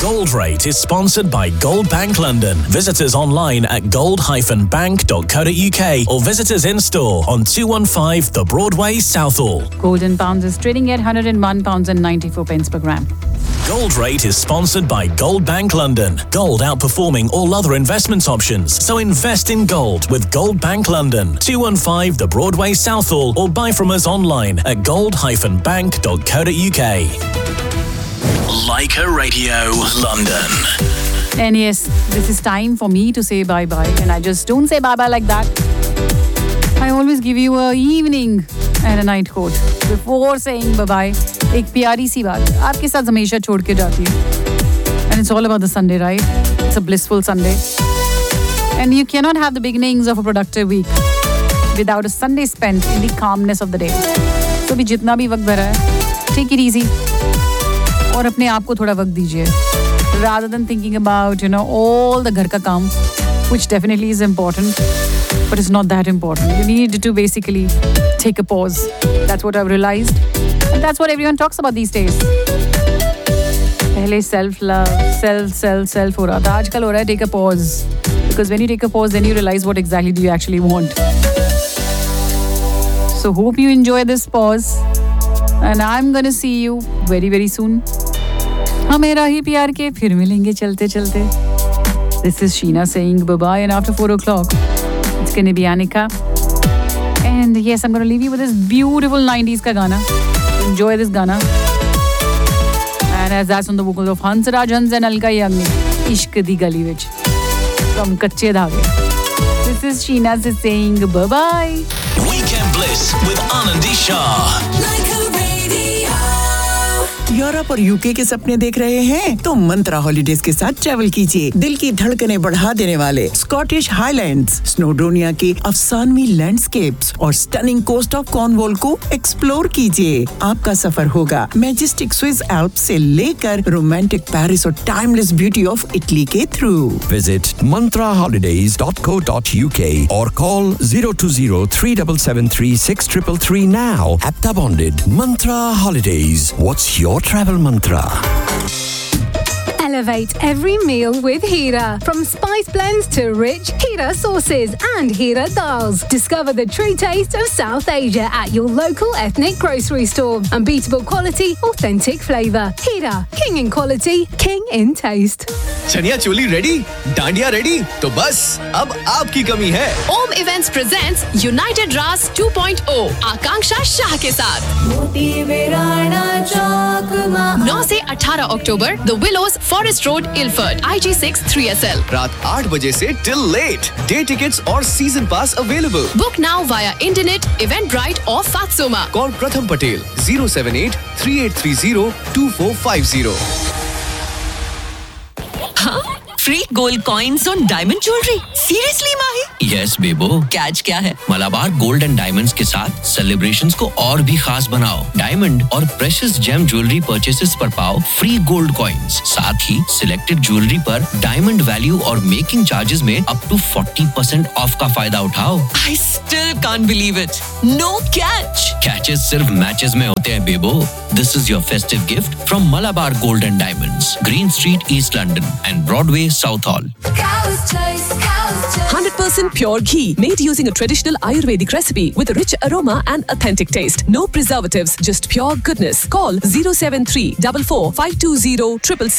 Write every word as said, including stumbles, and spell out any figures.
Gold Rate is sponsored by Gold Bank London. Visit us online at gold dash bank dot co dot uk or visit us in store on two fifteen The Broadway, Southall. Golden Pounds is trading at one hundred one pounds and ninety-four pence per gram. Gold Rate is sponsored by Gold Bank London. Gold outperforming all other investment options. So invest in gold with Gold Bank London. two fifteen The Broadway, Southall, or buy from us online at gold dash bank dot co dot uk. Leica Radio, London. And yes, this is time for me to say bye-bye. And I just don't say bye-bye like that. I always give you a evening and a night quote before saying bye-bye. एक प्यारी सी बात आपके साथ हमेशा छोड़ के जाती हूँ. And it's all about the Sunday, right? It's a blissful Sunday. And you cannot have the beginnings of a productive week without a Sunday spent in the calmness of the day. So भी जितना भी वक्त भरा है, take it easy. और अपने आप को थोड़ा वक्त दीजिए. Rather than thinking about, you know, all the घर का काम, which definitely is important, but it's not that important. You need to basically take a pause. That's what I've realized. And that's what everyone talks about these days. पहले self-love, self, self, self हो रहा था. आजकल हो रहा है take a pause. Because when you take a pause, then you realize what exactly do you actually want. So hope you enjoy this pause. And I'm gonna see you very, very soon. हमें राही प्यार के फिर मिलेंगे चलते चलते. This is Sheena saying bye-bye, and after four o'clock, it's gonna be Anika. And yes, I'm gonna leave you with this beautiful nineties ka gana. Enjoy this gana. And as that's on the vocals of Hansraj Hans and Alka Yagnik, Ishq Di Gali Vich from Kache Dhage. This is Sheena saying bye-bye. Weekend Bliss with Anandi Shah. Europe और UK के सपने देख रहे हैं तो मंत्रा holidays के साथ travel कीजिए. दिल की धड़कनें बढ़ा देने वाले स्कॉटिश हाईलैंड्स, स्नोडोनिया के अफसानवी लैंडस्केप्स और स्टनिंग कोस्ट ऑफ कॉर्नवॉल को एक्सप्लोर कीजिए. आपका सफर होगा मैजेस्टिक स्विस एल्प्स से लेकर रोमांटिक पेरिस और टाइमलेस ब्यूटी ऑफ इटली के through. Visit mantra holidays dot co dot uk or call zero two zero three seven seven three six three three now. Apta bonded. Mantra Holidays. What's your travel mantra? Elevate every meal with Hira. From spice blends to rich Hira sauces and Hira dals. Discover the true taste of South Asia at your local ethnic grocery store. Unbeatable quality, authentic flavour. Hira, king in quality, king in taste. Chaniya choli ready, dandiya ready, तो बस अब आपकी कमी है. Om Events presents United Ras two point oh आकांक्षा शाह के साथ नौ से अठारह अक्टूबर The Willows, Forest Road, Ilford, I G six three S L. रात आठ बजे से till late. Day tickets और season pass available. Book now via Internet, Eventbrite or Fatsoma. Call Pratham Patel zero seven eight three eight three zero two four five zero. हाँ? Free gold coins on diamond jewelry. Seriously, Mahi? Yes, Bebo. Catch क्या है? Malabar gold and diamonds के साथ celebrations को और भी खास बनाओ. डायमंड और प्रेशियस जेम ज्वेलरी परचेसेस पर पाओ फ्री गोल्ड कॉइंस. साथ ही सिलेक्टेड ज्वेलरी पर डायमंड वैल्यू और मेकिंग चार्जेस में up to forty percent of का फायदा उठाओ. I still can't believe it. No catch. Catches सिर्फ मैचेस में होते हैं बेबो. This is your festive gift from Malabar Gold and Diamonds, Green Street, East London, and Broadway, Southall. one hundred percent pure ghee made using a traditional Ayurvedic recipe with a rich aroma and authentic taste. No preservatives, just pure goodness. Call zero seven three four four five two zero seven seven seven.